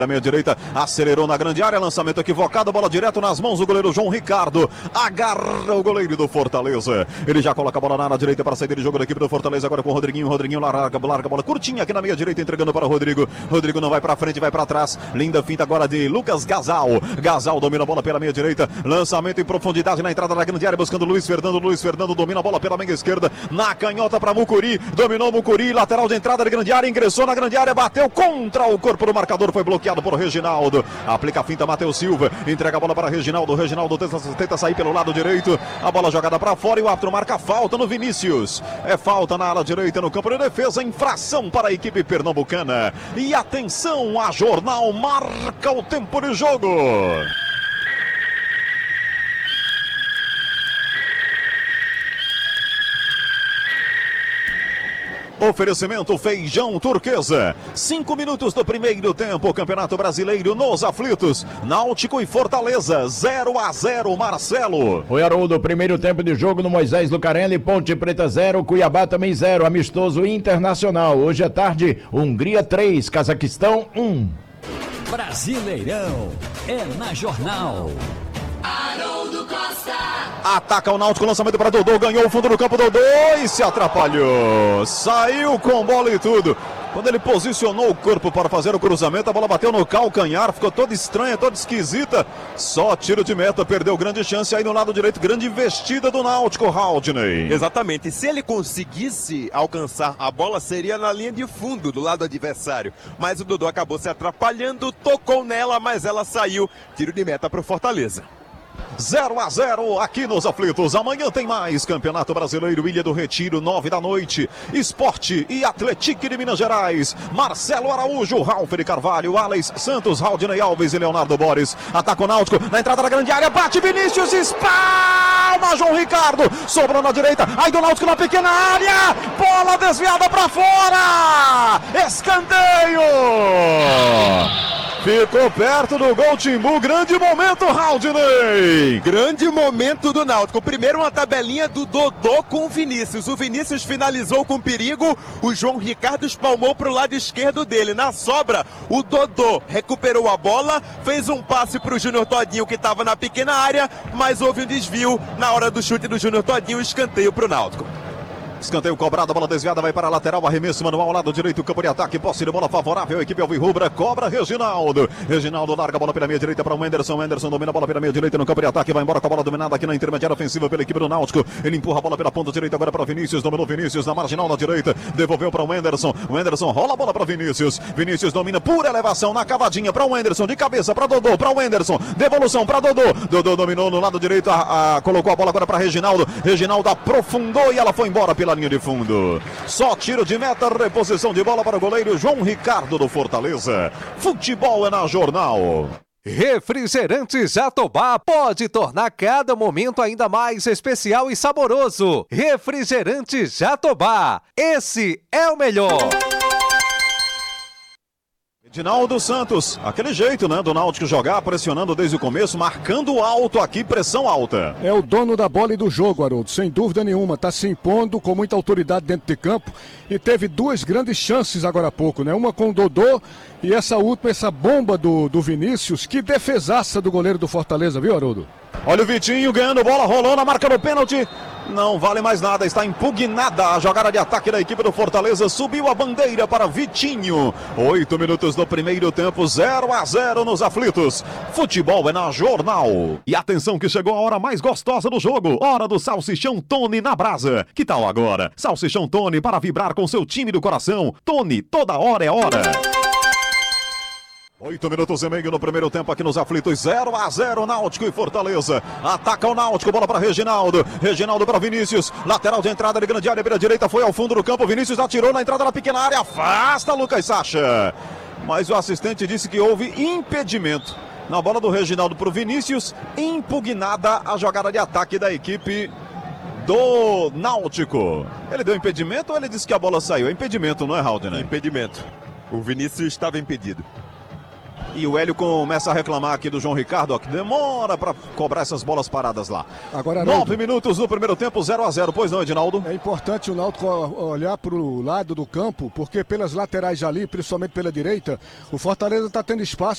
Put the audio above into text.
Da meia direita, acelerou na grande área, lançamento equivocado, bola direto nas mãos do goleiro João Ricardo, agarra o goleiro do Fortaleza, ele já coloca a bola na área direita para sair de jogo da equipe do Fortaleza, agora com o Rodriguinho larga a bola curtinha aqui na meia direita, entregando para o Rodrigo não vai para frente, vai para trás, linda finta agora de Lucas Gasal domina a bola pela meia direita, lançamento em profundidade na entrada da grande área, buscando Luiz Fernando domina a bola pela meia esquerda, na canhota para Mucuri, dominou Mucuri, lateral de entrada da grande área, ingressou na grande área, bateu contra o corpo do marcador, foi bloqueado por Reginaldo, aplica a finta Matheus Silva, entrega a bola para Reginaldo tenta sair pelo lado direito, a bola jogada para fora e o árbitro marca falta no Vinícius, é falta na ala direita no campo de defesa, infração para a equipe pernambucana, e atenção, a Jornal marca o tempo de jogo. Oferecimento Feijão Turquesa. 5 minutos do primeiro tempo. Campeonato Brasileiro nos aflitos. Náutico e Fortaleza. 0-0, Marcelo. Foi Haroldo, primeiro tempo de jogo no Moisés Lucarelli. Ponte Preta 0, Cuiabá também 0. Amistoso internacional. Hoje à tarde, Hungria 3, Cazaquistão 1. Brasileirão é na Jornal. Haroldo Costa. Ataca o Náutico, lançamento para Dodô, ganhou o fundo do campo, Dodô e se atrapalhou, saiu com bola e tudo, quando ele posicionou o corpo para fazer o cruzamento, a bola bateu no calcanhar, ficou toda estranha, toda esquisita, só tiro de meta, perdeu grande chance aí no lado direito, grande investida do Náutico, Haldney. Exatamente, se ele conseguisse alcançar a bola, seria na linha de fundo do lado adversário, mas o Dodô acabou se atrapalhando, tocou nela, mas ela saiu, tiro de meta para o Fortaleza. 0-0 aqui nos aflitos. Amanhã tem mais Campeonato Brasileiro, Ilha do Retiro, 9 da noite. Esporte e Atlético de Minas Gerais. Marcelo Araújo, Ralf de Carvalho, Alex Santos, Haldney Alves e Leonardo Boris. Ataca o Náutico na entrada da grande área. Bate Vinícius, espalma João Ricardo. Sobrou na direita. Aí do Náutico na pequena área. Bola desviada para fora. Escanteio. Ficou perto do gol Timbu, grande momento, Haldney! Grande momento do Náutico. Primeiro uma tabelinha do Dodô com o Vinícius. O Vinícius finalizou com perigo, o João Ricardo espalmou para o lado esquerdo dele. Na sobra, o Dodô recuperou a bola, fez um passe para o Júnior Todinho que estava na pequena área, mas houve um desvio na hora do chute do Júnior Todinho, escanteio para o Náutico. Escanteio cobrado, bola desviada, vai para a lateral, arremesso manual, lado direito, campo de ataque, posse de bola favorável, a equipe alvirrubra, cobra Reginaldo larga a bola pela meia direita para o Wenderson domina a bola pela meia direita no campo de ataque, vai embora com a bola dominada aqui na intermediária ofensiva pela equipe do Náutico, ele empurra a bola pela ponta direita agora para o Vinícius, dominou Vinícius na marginal na direita, devolveu para o Wenderson rola a bola para Vinícius domina por elevação na cavadinha para o Wenderson, de cabeça para Dodô, para o Wenderson, devolução para Dodô dominou no lado direito, colocou a bola agora para Reginaldo aprofundou e ela foi embora pela linha de fundo. Só tiro de meta, reposição de bola para o goleiro João Ricardo do Fortaleza. Futebol é na Jornal. Refrigerante Jatobá pode tornar cada momento ainda mais especial e saboroso. Refrigerante Jatobá, esse é o melhor. Edinaldo Santos, aquele jeito, né, do Náutico jogar, pressionando desde o começo, marcando alto aqui, pressão alta. É o dono da bola e do jogo, Haroldo, sem dúvida nenhuma, tá se impondo com muita autoridade dentro de campo e teve duas grandes chances agora há pouco, né, uma com o Dodô e essa última, essa bomba do Vinícius, que defesaça do goleiro do Fortaleza, viu, Haroldo? Olha o Vitinho ganhando bola, rolou na marca do pênalti. Não vale mais nada, está impugnada a jogada de ataque da equipe do Fortaleza, subiu a bandeira para Vitinho. 8 minutos do primeiro tempo, 0-0 nos aflitos. Futebol é na Jornal. E atenção que chegou a hora mais gostosa do jogo, hora do Salsichão Tony na brasa. Que tal agora? Salsichão Tony para vibrar com seu time do coração. Tony, toda hora é hora. 8 minutos e meio no primeiro tempo aqui nos aflitos, 0-0 Náutico e Fortaleza. Ataca o Náutico, bola para Reginaldo para Vinícius, lateral de entrada de grande área, pela direita, foi ao fundo do campo, Vinícius atirou na entrada da pequena área, afasta Lucas Sacha. Mas o assistente disse que houve impedimento na bola do Reginaldo para o Vinícius, impugnada a jogada de ataque da equipe do Náutico. Ele deu impedimento ou ele disse que a bola saiu? É impedimento, não é, Haldney? Impedimento. O Vinícius estava impedido. E o Hélio começa a reclamar aqui do João Ricardo, ó, que demora para cobrar essas bolas paradas lá. Agora, 9 minutos no primeiro tempo, 0-0. Pois não, Edinaldo? É importante o Náutico olhar para o lado do campo, porque pelas laterais ali, principalmente pela direita, o Fortaleza está tendo espaço